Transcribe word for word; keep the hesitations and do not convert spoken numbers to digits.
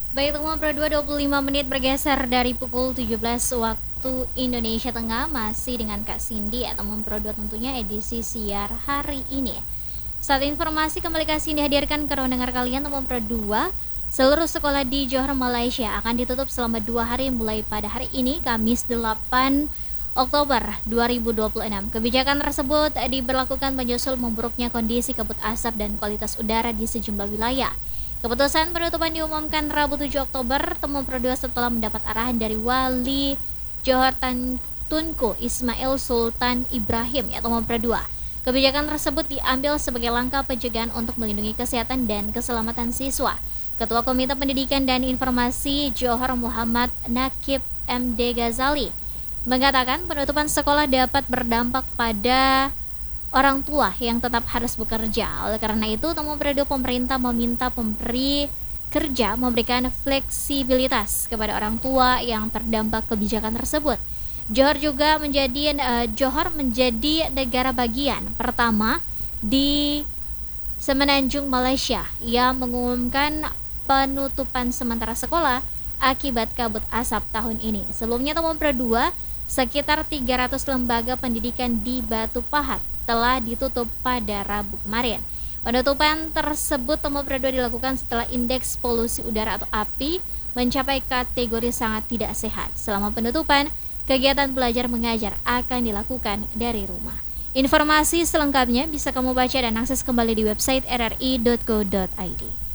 Baik, teman Pro dua dua puluh lima menit bergeser dari pukul tujuh belas waktu Indonesia Tengah, masih dengan Kak Cindy atau teman Pro dua tentunya edisi siar hari ini. Saat informasi kembali Kak Cindy hadirkan ke ruang dengar kalian teman Pro dua. Seluruh sekolah di Johor, Malaysia akan ditutup selama dua hari mulai pada hari ini, Kamis delapan Oktober dua ribu dua puluh enam. Kebijakan tersebut diberlakukan menyusul memburuknya kondisi kabut asap dan kualitas udara di sejumlah wilayah. Keputusan penutupan diumumkan Rabu tujuh Oktober Temu Pro dua setelah mendapat arahan dari Wali Johor Tan Tunku Ismail Sultan Ibrahim ya Temu Pro dua. Kebijakan tersebut diambil sebagai langkah pencegahan untuk melindungi kesehatan dan keselamatan siswa. Ketua Komite Pendidikan dan Informasi Johor Muhammad Nakib M D Ghazali mengatakan penutupan sekolah dapat berdampak pada orang tua yang tetap harus bekerja. Oleh karena itu, Temu Pro dua pemerintah meminta pemberi kerja memberikan fleksibilitas kepada orang tua yang terdampak kebijakan tersebut. Johor juga menjadi uh, Johor menjadi negara bagian pertama di Semenanjung Malaysia yang mengumumkan penutupan sementara sekolah akibat kabut asap tahun ini. Sebelumnya Temu Pro dua sekitar tiga ratus lembaga pendidikan di Batu Pahat telah ditutup pada Rabu kemarin. Penutupan tersebut Temu Pro dua dilakukan setelah indeks polusi udara atau A P I mencapai kategori sangat tidak sehat. Selama penutupan, kegiatan belajar mengajar akan dilakukan dari rumah. Informasi selengkapnya bisa kamu baca dan akses kembali di website r r i dot go dot i d.